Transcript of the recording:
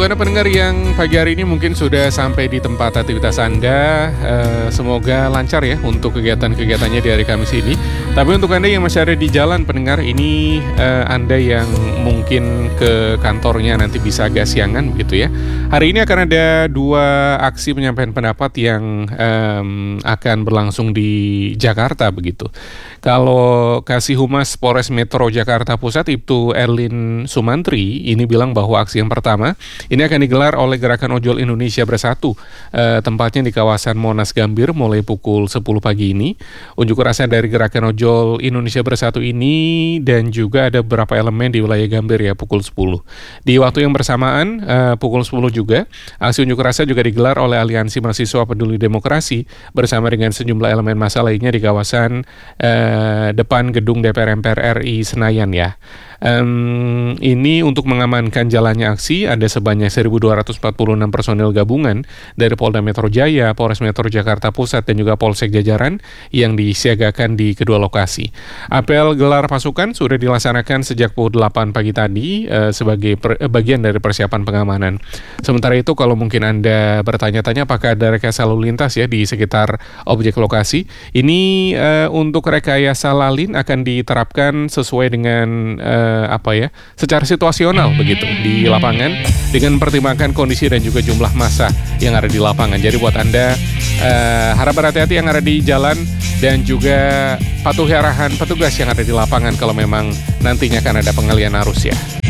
Untuk Anda pendengar yang pagi hari ini mungkin sudah sampai di tempat aktivitas Anda, semoga lancar ya untuk kegiatan-kegiatannya di hari Kamis ini. Tapi untuk Anda yang masih ada di jalan pendengar, ini Anda yang mungkin ke kantornya nanti bisa agak siangan begitu ya. Hari ini akan ada 2 aksi penyampaian pendapat yang akan berlangsung di Jakarta begitu. Kalau Kasih Humas Polres Metro Jakarta Pusat, Ibtu Erlin Sumantri, ini bilang bahwa aksi yang pertama ini akan digelar oleh Gerakan Ojol Indonesia Bersatu, tempatnya di kawasan Monas Gambir mulai pukul 10 pagi ini. Unjuk rasa dari Gerakan Ojol Indonesia Bersatu ini dan juga ada beberapa elemen di wilayah Gambir ya pukul 10. Di waktu yang bersamaan pukul 10 juga, aksi unjuk rasa juga digelar oleh Aliansi Mahasiswa Peduli Demokrasi bersama dengan sejumlah elemen massa lainnya di kawasan depan gedung DPR MPR RI Senayan ya. Ini untuk mengamankan jalannya aksi ada sebanyak 1.246 personil gabungan dari Polda Metro Jaya, Polres Metro Jakarta Pusat dan juga Polsek Jajaran yang disiagakan di kedua lokasi. Apel gelar pasukan sudah dilaksanakan sejak pukul 8 pagi tadi sebagai bagian dari persiapan pengamanan. Sementara itu kalau mungkin Anda bertanya-tanya apakah ada rekayasa lalu lintas ya di sekitar objek lokasi, ini untuk rekayasa lalin akan diterapkan sesuai dengan secara situasional begitu di lapangan dengan mempertimbangkan kondisi dan juga jumlah massa yang ada di lapangan. Jadi buat Anda harap berhati-hati yang ada di jalan dan juga patuhi arahan petugas yang ada di lapangan kalau memang nantinya akan ada pengalihan arus ya.